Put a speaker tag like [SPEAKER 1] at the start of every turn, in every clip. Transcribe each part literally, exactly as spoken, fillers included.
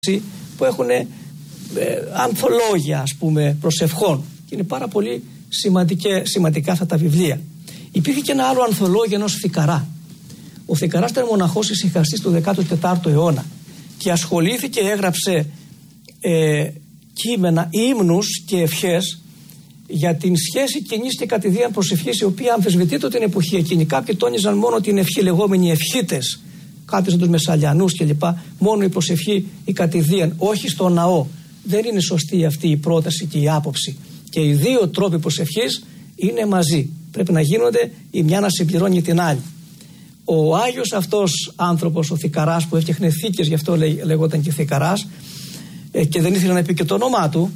[SPEAKER 1] που έχουν ε, ανθολόγια, ας πούμε, προσευχών. Και είναι πάρα πολύ σημαντικά αυτά τα βιβλία. Υπήρχε και ένα άλλο ανθολόγιο ενός Θικαρά. Ο Θικαράς ήταν μοναχός ησυχαστής του δέκατο τέταρτο αιώνα και ασχολήθηκε, έγραψε ε, κείμενα, ύμνους και ευχές για την σχέση κοινής και κατηδίαν προσευχής, η οποία αμφισβητείται την εποχή εκείνη. Κάποιοι τόνιζαν μόνο την ευχή, λεγόμενοι ευχήτες, κάποιοι σαν τους Μεσσαλιανούς κλπ. Μόνο η προσευχή, η κατηδίαν, όχι στο ναό. Δεν είναι σωστή αυτή η πρόταση και η άποψη. Και οι δύο τρόποι προσευχής είναι μαζί. Πρέπει να γίνονται, η μια να συμπληρώνει την άλλη. Ο Άγιος αυτός άνθρωπος, ο Θικαράς, που έφτιαχνε θήκες, γι' αυτό λέ, λεγόταν και Θικαράς, ε, και δεν ήθελε να πει και το όνομά του,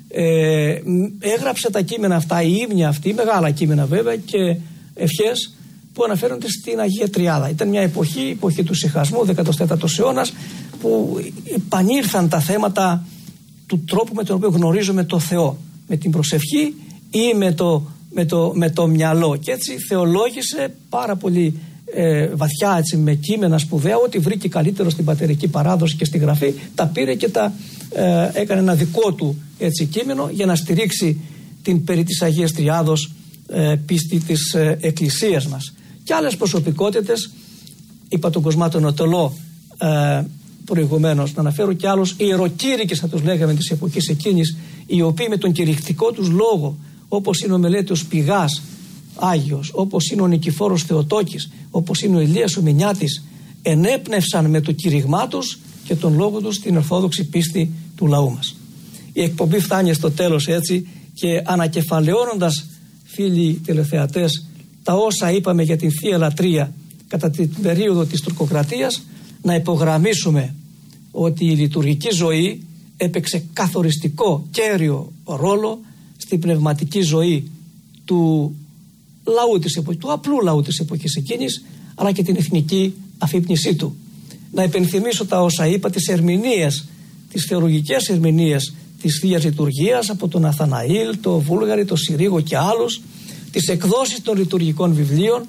[SPEAKER 1] ε, έγραψε τα κείμενα αυτά, η ύμνια αυτή, μεγάλα κείμενα βέβαια, και ευχές που αναφέρονται στην Αγία Τριάδα. Ήταν μια εποχή, εποχή του σιχασμού, δέκατος τέταρτος αιώνας, που επανήλθαν τα θέματα του τρόπου με τον οποίο γνωρίζουμε το Θεό, με την προσευχή ή με το, με το, με το μυαλό. Και έτσι θεολόγησε πάρα πολύ ε, βαθιά, έτσι, με κείμενα σπουδαία, ό,τι βρήκε καλύτερο στην πατερική παράδοση και στη γραφή, τα πήρε και τα ε, έκανε ένα δικό του, έτσι, κείμενο για να στηρίξει την περί της Αγίας Τριάδος ε, πίστη της ε, Εκκλησίας μας. Και άλλες προσωπικότητες, είπα τον Κοσμά τον Οτολό ε, προηγουμένως, να αναφέρω και άλλους ιεροκήρυκες, θα τους λέγαμε, της εποχής εκείνης, οι οποίοι με τον κηρυκτικό τους λόγο, όπως είναι ο Μελέτεος Πηγάς Άγιος, όπως είναι ο Νικηφόρος Θεοτόκης, όπως είναι ο Ηλίας ο Μηνιάτης, ενέπνευσαν με το κήρυγμά τους και τον λόγο τους την ορθόδοξη πίστη του λαού μας. Η εκπομπή φτάνει στο τέλος, έτσι, και ανακεφαλαιώνοντας, φίλοι τηλεθεατές, τα όσα είπαμε για την Θεία Λατρεία κατά την περίοδο της τουρκοκρατίας, να υπογραμμίσουμε ότι η λειτουργική ζωή έπαιξε καθοριστικό, κέριο ρόλο στην πνευματική ζωή του λαού της εποχής, του απλού λαού της εποχής εκείνης, αλλά και την εθνική αφύπνισή του. Να υπενθυμίσω τα όσα είπα, τις ερμηνείες, τις θεολογικές ερμηνείες της Θείας Λειτουργίας από τον Αθαναήλ, τον Βούλγαρη, τον Συρίγο και άλλους, τις εκδόσεις των λειτουργικών βιβλίων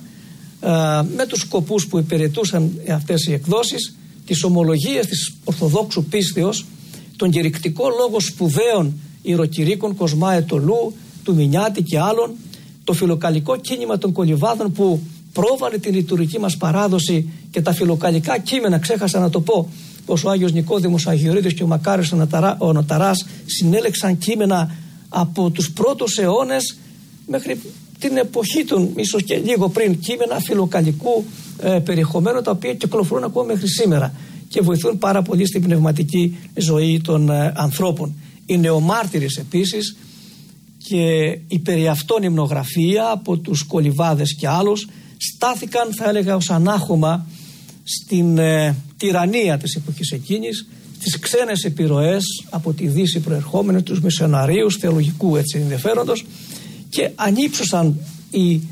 [SPEAKER 1] με τους σκοπούς που υπηρετούσαν αυτές οι εκδόσεις, τις ομολογίες της Ορθοδόξου πίστεως, τον κηρυκτικό λόγο σπουδαίων ιεροκηρύκων Κοσμά Ετωλού, του Μηνιάτη και άλλων, το φιλοκαλικό κίνημα των Κολυβάδων που πρόβαλε τη λειτουργική μας παράδοση, και τα φιλοκαλικά κείμενα, ξέχασα να το πω, πως ο Άγιος Νικόδημος Αγιορείτης και ο Μακάριος ο Νοταράς συνέλεξαν κείμενα από τους πρώτους αιώνες μέχρι την εποχή των, ίσως και λίγο πριν, κείμενα φιλοκαλικού ε, περιεχομένου, τα οποία κυκλοφορούν ακόμα μέχρι σήμερα και βοηθούν πάρα πολύ στην πνευματική ζωή των ε, ανθρώπων. Οι νεομάρτυρες επίσης και η περί αυτών υμνογραφία από τους Κολυβάδες και άλλους στάθηκαν, θα έλεγα, ως ανάχωμα στην ε, τυραννία της εποχής εκείνης, στις ξένες επιρροές από τη Δύση προερχόμενες, τους μισιοναρίους θεολογικού, έτσι, ενδιαφέροντος, και ανύψωσαν οι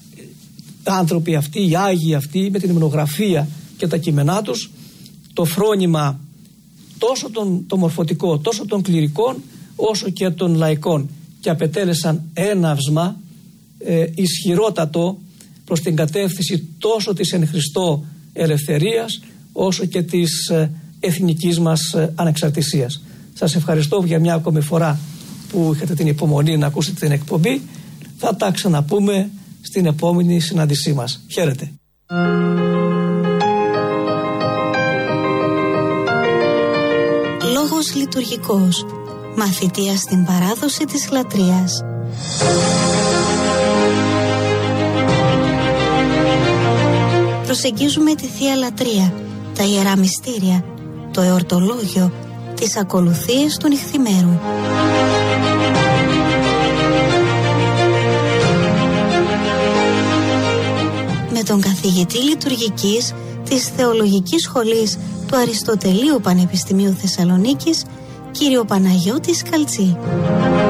[SPEAKER 1] άνθρωποι αυτοί, οι Άγιοι αυτοί, με την υμνογραφία και τα κείμενά τους, το φρόνημα τόσο των, το μορφωτικό, τόσο των κληρικών όσο και των λαϊκών, και απετέλεσαν έναυσμα ε, ισχυρότατο προς την κατεύθυνση τόσο της εν Χριστώ ελευθερίας όσο και της ε, εθνικής μας ε, ανεξαρτησίας. Σας ευχαριστώ για μια ακόμη φορά που είχατε την υπομονή να ακούσετε την εκπομπή. Θα τα ξαναπούμε στην επόμενη συνάντησή μας. Χαίρετε.
[SPEAKER 2] Λόγος λειτουργικός. Μαθητεία στην παράδοση της λατρείας. Προσεγγίζουμε τη Θεία Λατρεία, τα Ιερά Μυστήρια, το εορτολόγιο, τις ακολουθίες του νυχθημέρου. Με τον καθηγητή λειτουργικής της Θεολογικής Σχολής του Αριστοτελείου Πανεπιστημίου Θεσσαλονίκης, κύριο Παναγιώτη Σκαλτσή.